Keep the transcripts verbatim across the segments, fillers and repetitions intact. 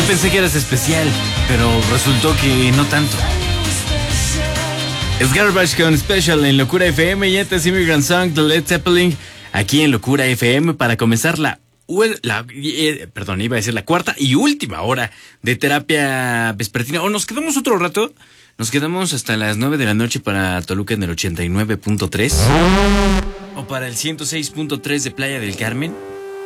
pensé que eras especial, pero resultó que no tanto. Es Garbage con Special en Locura F M y este es Immigrant Song de Led Zeppelin aquí en Locura F M para comenzar la, la eh, perdón, iba a decir la cuarta y última hora de terapia vespertina. O nos quedamos otro rato, nos quedamos hasta las nueve de la noche para Toluca en el ochenta y nueve punto tres o para el ciento seis punto tres de Playa del Carmen.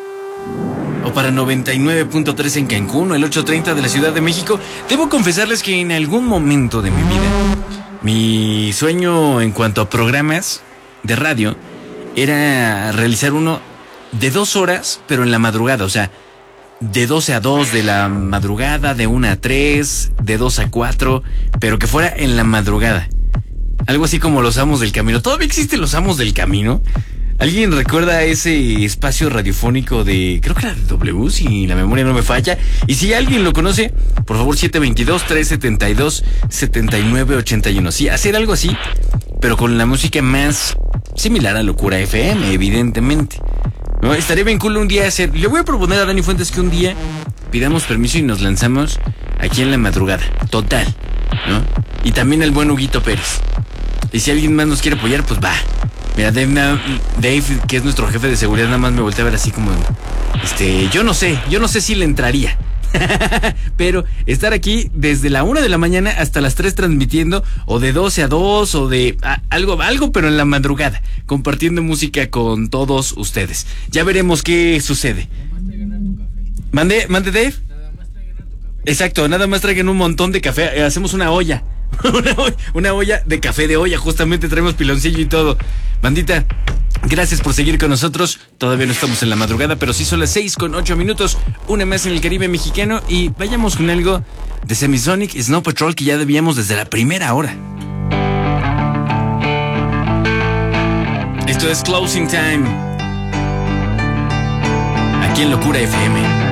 O para noventa y nueve punto tres en Cancún o el ochocientos treinta de la Ciudad de México. Debo confesarles que en algún momento de mi vida, mi sueño en cuanto a programas de radio era realizar uno de dos horas, pero en la madrugada. O sea, de doce a dos de la madrugada, de una a tres, de dos a cuatro, pero que fuera en la madrugada. Algo así como Los Amos del Camino. ¿Todavía existen Los Amos del Camino? ¿Alguien recuerda ese espacio radiofónico de, creo que era de W, si la memoria no me falla? Y si alguien lo conoce, por favor, siete dos dos, tres siete dos, siete nueve ocho uno. Sí, hacer algo así, pero con la música más similar a Locura F M, evidentemente. ¿No? Estaría bien cool un día hacer... Le voy a proponer a Dani Fuentes que un día pidamos permiso y nos lanzamos aquí en la madrugada. Total, ¿no? Y también el buen Huguito Pérez. Y si alguien más nos quiere apoyar, pues va. Mira, Dave, Dave, que es nuestro jefe de seguridad, nada más me voltea a ver así como... Este, yo no sé, yo no sé si le entraría. Pero estar aquí desde la una de la mañana hasta las tres transmitiendo, o de doce a dos, o de a, algo, algo, pero en la madrugada, compartiendo música con todos ustedes. Ya veremos qué sucede. ¿Mande, mande Dave? Exacto, nada más traigan un montón de café, hacemos una olla. Una, olla, una olla de café de olla, justamente traemos piloncillo y todo. Bandita, gracias por seguir con nosotros. Todavía no estamos en la madrugada, pero sí son las seis con ocho minutos. Una más en el Caribe mexicano. Y vayamos con algo de Semisonic y Snow Patrol que ya debíamos desde la primera hora. Esto es Closing Time aquí en Locura F M.